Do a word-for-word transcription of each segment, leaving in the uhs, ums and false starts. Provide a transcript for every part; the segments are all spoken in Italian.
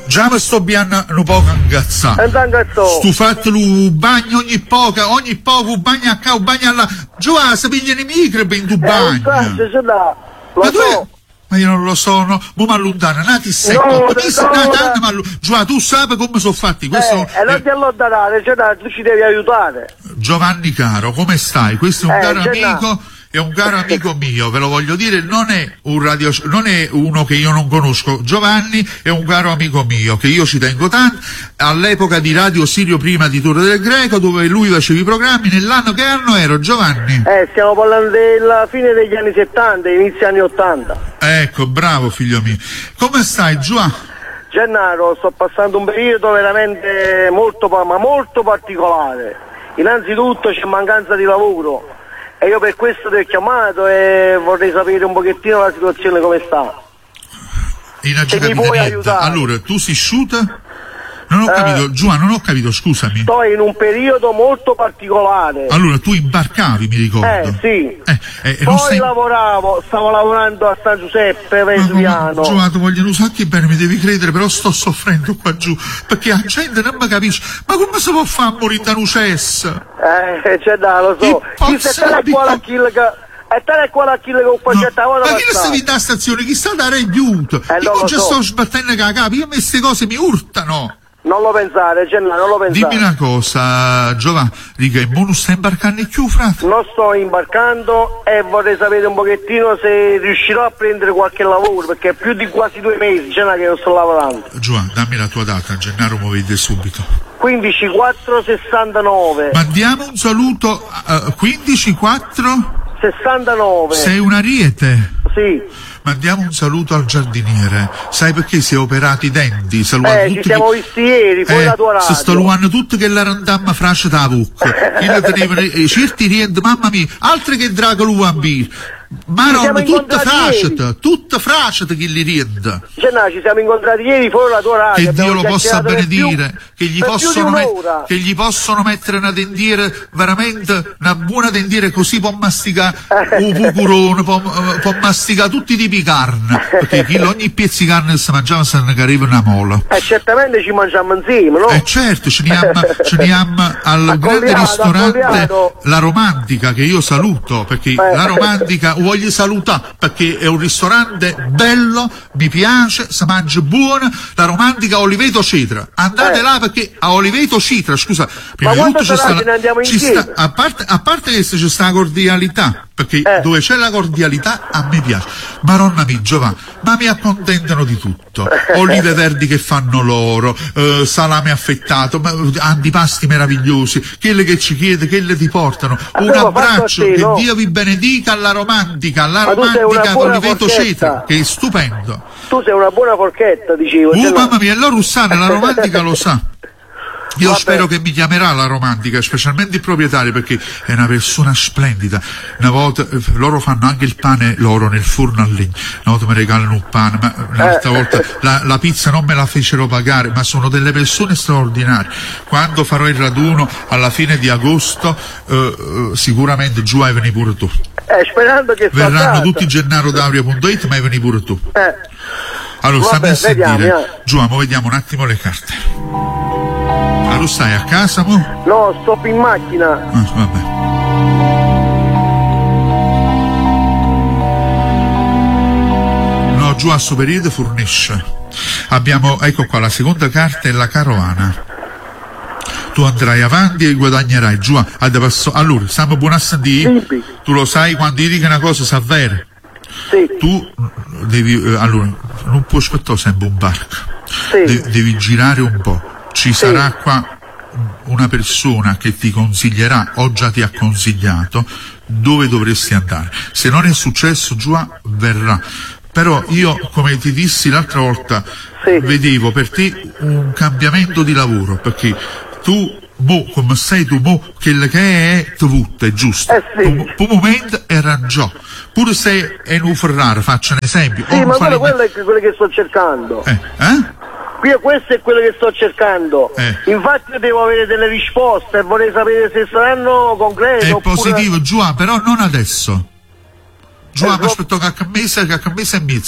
Già mi sto bianna un po' ingazzato. Sto fatto un bagno ogni poco, ogni poco un bagno a qua, un bagno alla... Già, si pigliano i microbi in tu bagno. Eh, lo ma, so. ma io non lo so, no. Mo mi allontana, nati secco. No, no, no. Già, tu sai come sono fatti. Questo eh, e non ti allontanare, cioè, tu ci devi aiutare. Giovanni caro, come stai? Questo è un eh, caro amico... È un caro amico mio, ve lo voglio dire, non è un radio, non è uno che io non conosco. Giovanni è un caro amico mio che io ci tengo tanto. All'epoca di Radio Sirio prima di Torre del Greco, dove lui faceva i programmi, nell'anno che anno ero, Giovanni? Eh, stiamo parlando della fine degli anni settanta, inizio anni ottanta. Ecco, bravo figlio mio. Come stai, Giovanni? Gennaro, sto passando un periodo veramente molto, ma molto particolare. Innanzitutto c'è mancanza di lavoro. E io per questo ti ho chiamato e vorrei sapere un pochettino la situazione come sta. Se mi puoi aiutare. Allora, tu sei shooter? Non ho eh, capito, Giovanni, non ho capito, scusami. Sto in un periodo molto particolare. Allora, tu imbarcavi, mi ricordo. Eh, sì. Eh, eh, Poi non stai... lavoravo, stavo lavorando a San Giuseppe, Vesuviano. Giovanni, voglio un sacco bene, mi devi credere, però sto soffrendo qua giù, perché la gente non mi capisce. Ma come si può fare a morire da un cesso? Eh, c'è da, lo so. Chi se te ne qua la kill che... E te ne qua la kill che ho facciato no, ma chi lo stavi da stazione? Chi sta da aiuto? Eh, io già so. sto sbattendo la capo, io queste cose mi urtano. Non lo pensare, Genna, non lo pensare. Dimmi una cosa, Giovanni, dica, non stai imbarcando più, frate? Non sto imbarcando e vorrei sapere un pochettino se riuscirò a prendere qualche lavoro, perché è più di quasi due mesi, Genna, che non sto lavorando. Giovanni, dammi la tua data, Gennaro mi vede subito. quindici quattro sessantanove. Mandiamo un saluto, uh, quindici quattro sessantanove. Sei un ariete? Sì. Mandiamo un saluto al giardiniere. Sai perché si è operato i denti? Eh, ci siamo che... visti ieri, fuori eh, la tua radio. Si sto luando tutto che la randamma frascia da bucca. Io tenevano, eh, certi rientri, mamma mia, altri che Dracolo Wambir. Ma non, tutta frasciata, tutta frasciata che li rienda. Cioè, no, ci siamo incontrati ieri fuori la tua radio. Che Dio lo possa benedire, che gli, possono met- che gli possono mettere una dendiere, veramente una buona dendiere, così può masticare un pucurone, può, può masticare tutti i tipi di carne, perché chi ogni pezzo di carne che si mangiava se ne arriva una mola. E eh, certamente ci mangiamo insieme, no? Eh certo, ce ne abbiamo, ce ne abbiamo al grande ristorante La Romantica, che io saluto, perché eh. La Romantica voglio salutare, perché è un ristorante bello, mi piace, si mangia buono. La Romantica a Oliveto Citra, andate eh. là, perché a Oliveto Citra, scusa, prima ma di tutto ci sta, la, la, ci sta a parte a parte che c'è sta cordialità, perché eh. dove c'è la cordialità a me piace. Maronna mia, Giovanni, ma mi accontentano di tutto. Olive verdi che fanno loro, eh, salame affettato, antipasti meravigliosi, quelle che ci chiede, quelle ti portano. Un Abbiamo abbraccio, te, che no? Dio vi benedica alla Romantica, alla ma Romantica Oliveto Cetra, che è stupendo. Tu sei una buona forchetta, dicevo. Uh, mamma mia, la Russana, la Romantica lo sa. Io Vabbè. spero che mi chiamerà la Romantica, specialmente il proprietario, perché è una persona splendida. Una volta eh, loro fanno anche il pane loro nel forno a legna, una volta mi regalano un pane, ma un'altra eh. volta la, la pizza non me la fecero pagare, ma sono delle persone straordinarie. Quando farò il raduno alla fine di agosto, eh, eh, sicuramente giù hai veni pure tu. Eh, sperando che verranno tutti gennaro daurio punto it, ma hai veni pure tu. Eh. Allora, stammi a sentire, eh. giù, mo vediamo un attimo le carte. Allora, stai a casa, mo? No, sto in macchina. Ah, vabbè. No, giù a sto periodo fornisce. Abbiamo, ecco qua, la seconda carta è la carovana. Tu andrai avanti e guadagnerai giù a, a passo. Allora, stiamo buoni a sentire? Sì. Tu lo sai, quando dici che una cosa sa vera? Sì. Tu devi, eh, allora, non puoi aspettare sempre un barco. Sì. De- devi girare un po'. Ci sì. sarà qua una persona che ti consiglierà, o già ti ha consigliato, dove dovresti andare. Se non è successo, giù verrà. Però io, come ti dissi l'altra volta, sì. vedevo per te un cambiamento di lavoro, perché tu, mo, come sei tu, mo, quello che è, tu è giusto. Eh sì. Tu, tu momento era già. Pure se è un Ferrari, faccio un esempio. Sì, ma quello, quello è quello che sto cercando. Eh? eh? Qui questo è quello che sto cercando. Eh. Infatti devo avere delle risposte e vorrei sapere se saranno concrete. È oppure... positivo, Giù, però non adesso. Giù, eh, aspetto che a mese, che a mese e mezzo.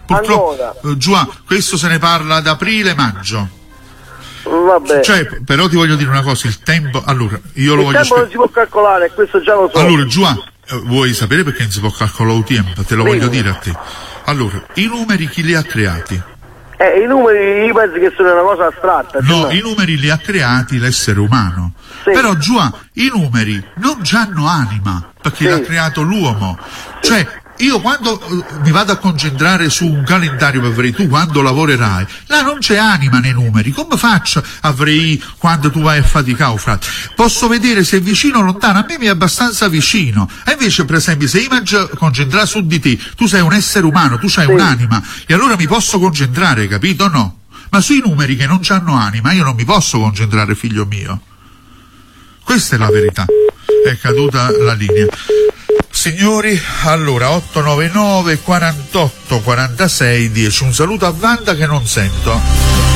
Purtroppo, eh, Giuà, questo se ne parla ad aprile-maggio. Vabbè. Cioè, però ti voglio dire una cosa, il tempo, allora, io lo il voglio tempo non si può calcolare, questo già lo so. Allora, Giuà, eh, vuoi sapere perché non si può calcolare il tempo? Te lo Dimmi. voglio dire a te. Allora, i numeri chi li ha creati? Eh, i numeri io penso che sono una cosa astratta. No, no? i numeri li ha creati l'essere umano. Sì. Però Giuà, i numeri non hanno anima, perché Sì. l'ha creato l'uomo. Cioè, io quando uh, mi vado a concentrare su un calendario per vedere tu quando lavorerai, là non c'è anima nei numeri. Come faccio a vedere quando tu vai a faticare, frate? Posso vedere se è vicino o lontano, a me mi è abbastanza vicino. E invece, per esempio, se io mi concentrare su di te, tu sei un essere umano, tu hai Sì. un'anima, e allora mi posso concentrare, capito o no? Ma sui numeri che non hanno anima io non mi posso concentrare, figlio mio. Questa è la verità. È caduta la linea. Signori, allora otto nove nove quarantotto quarantasei dieci. Un saluto a Wanda che non sento.